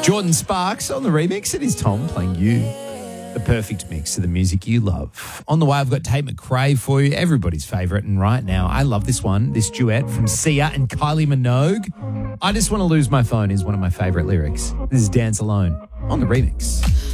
Jordan Sparks on the remix. It is Tom playing You. The perfect mix of the music you love. On the way, I've got Tate McRae for you, everybody's favourite. And right now, I love this one, this duet from Sia and Kylie Minogue. I Just Want to Lose My Phone is one of my favourite lyrics. This is Dance Alone on the remix.